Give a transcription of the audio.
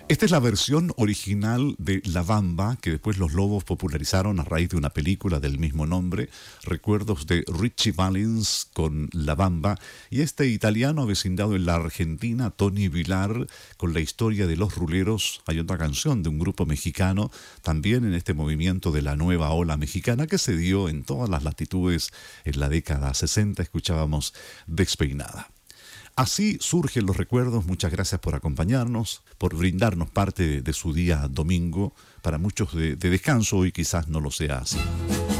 Esta es la versión original de La Bamba, que después los Lobos popularizaron a raíz de una película del mismo nombre, recuerdos de Richie Valens con La Bamba, y este italiano avecindado en la Argentina, Tony Vilar, con la historia de Los Ruleros. Hay otra canción de un grupo mexicano, también en este movimiento de la nueva ola mexicana que se dio en todas las latitudes en la década 60, escuchábamos Despeinada. Así surgen los recuerdos. Muchas gracias por acompañarnos, por brindarnos parte de su día domingo, para muchos de descanso, y quizás no lo sea así.